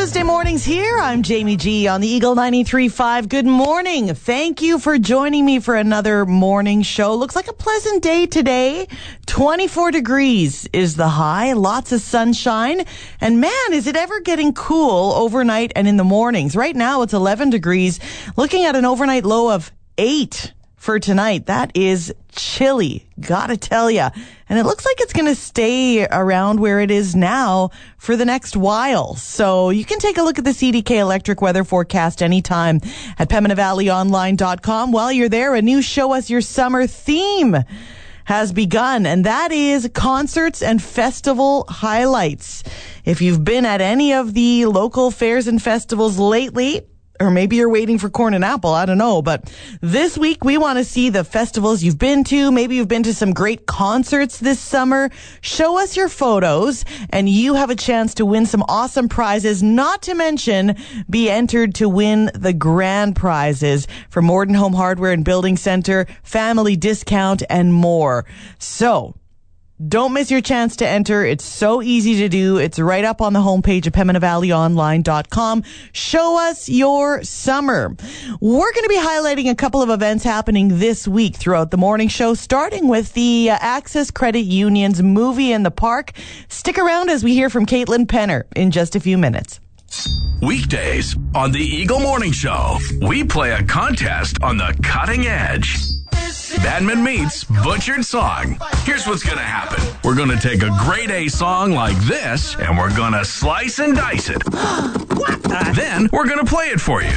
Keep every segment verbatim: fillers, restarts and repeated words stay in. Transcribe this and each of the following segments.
Wednesday mornings here. I'm Jamie G on the Eagle ninety-three point five. Good morning. Thank you for joining me for another morning show. Looks like a pleasant day today. twenty-four degrees is the high. Lots of sunshine. And man, is it ever getting cool overnight and in the mornings. Right now it's eleven degrees. Looking at an overnight low of eight for tonight. That is chilly, gotta tell ya. And it looks like it's going to stay around where it is now for the next while. So you can take a look at the C D K Electric weather forecast anytime at Pembina Valley Online dot com. While you're there, a new Show Us Your Summer theme has begun, and that is concerts and festival highlights. If you've been at any of the local fairs and festivals lately, or maybe you're waiting for Corn and Apple, I don't know. But this week, we want to see the festivals you've been to. Maybe you've been to some great concerts this summer. Show us your photos, and you have a chance to win some awesome prizes, not to mention be entered to win the grand prizes for Morden Home Hardware and Building Center, family discount, and more. So don't miss your chance to enter. It's so easy to do. It's right up on the homepage of Pembina Valley Online dot com. Show us your summer. We're going to be highlighting a couple of events happening this week throughout the morning show, starting with the uh, Access Credit Union's Movie in the Park. Stick around as we hear from Caitlin Penner in just a few minutes. Weekdays on the Eagle Morning Show, we play a contest on the cutting edge. Bandman meets Butchered Song. Here's what's going to happen. We're going to take a grade A song like this, and we're going to slice and dice it. What the? Then we're going to play it for you.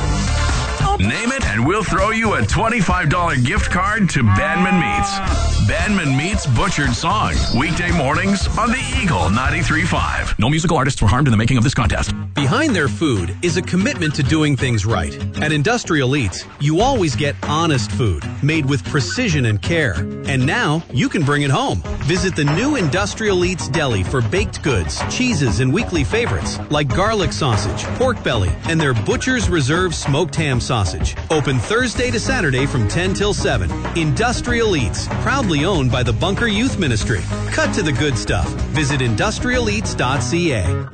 Name it, and we'll throw you a twenty-five dollars gift card to Bandman Meets. Bandman Meets Butchered Song. Weekday mornings on the Eagle ninety-three point five. No musical artists were harmed in the making of this contest. Behind their food is a commitment to doing things right. At Industrial Eats, you always get honest food, made with precision and care. And now, you can bring it home. Visit the new Industrial Eats Deli for baked goods, cheeses, and weekly favorites, like garlic sausage, pork belly, and their Butcher's Reserve smoked ham sausage. Open Thursday to Saturday from ten till seven. Industrial Eats, proudly owned by the Bunker Youth Ministry. Cut to the good stuff. Visit industrial eats dot c a.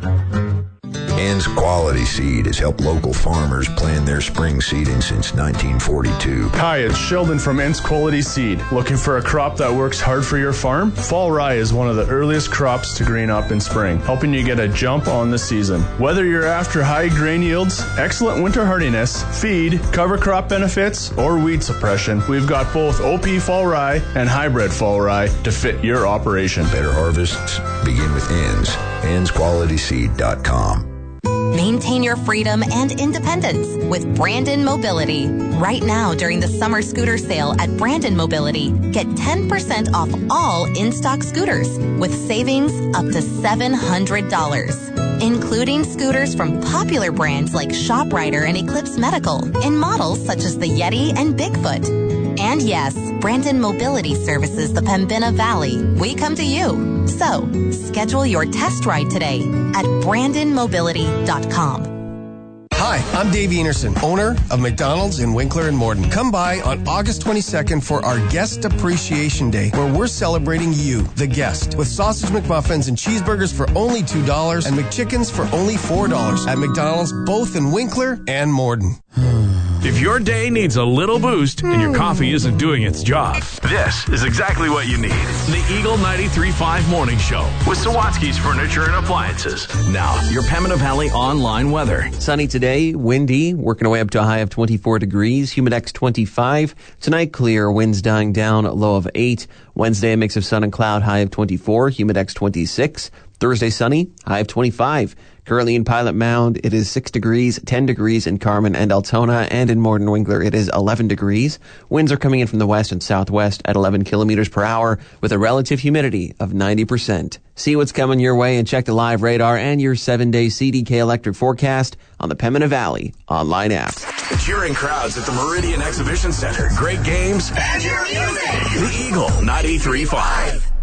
Ann's Quality Seed has helped local farmers plan their spring seeding since nineteen forty-two. Hi, it's Sheldon from Ann's Quality Seed. Looking for a crop that works hard for your farm? Fall rye is one of the earliest crops to green up in spring, helping you get a jump on the season. Whether you're after high grain yields, excellent winter hardiness, feed, cover crop benefits, or weed suppression, we've got both O P fall rye and hybrid fall rye to fit your operation. Better harvests begin with Ann's. anns quality seed dot com. Maintain your freedom and independence with Brandon Mobility. Right now, during the summer scooter sale at Brandon Mobility, get ten percent off all in-stock scooters with savings up to seven hundred dollars, including scooters from popular brands like ShopRider and Eclipse Medical in models such as the Yeti and Bigfoot. And yes, Brandon Mobility services the Pembina Valley. We come to you. So, schedule your test ride today at brandon mobility dot com. Hi, I'm Dave Enerson, owner of McDonald's in Winkler and Morden. Come by on August twenty-second for our Guest Appreciation Day, where we're celebrating you, the guest, with sausage McMuffins and cheeseburgers for only two dollars and McChickens for only four dollars at McDonald's, both in Winkler and Morden. If your day needs a little boost and your coffee isn't doing its job, this is exactly what you need. The Eagle ninety-three point five Morning Show with Sawatsky's Furniture and Appliances. Now, your Pembina Valley online weather. Sunny today, windy, working our way up to a high of twenty-four degrees, Humidex twenty-five. Tonight, clear, winds dying down, low of eight. Wednesday, a mix of sun and cloud, high of twenty-four, Humidex twenty-six. Thursday, sunny, high of twenty-five. Currently in Pilot Mound, it is six degrees, ten degrees in Carmen and Altona, and in Morden Winkler, it is eleven degrees. Winds are coming in from the west and southwest at eleven kilometers per hour with a relative humidity of ninety percent. See what's coming your way and check the live radar and your seven-day C D K Electric forecast on the Pembina Valley online app. Cheering crowds at the Meridian Exhibition Center. Great games and your music. The Eagle ninety-three point five.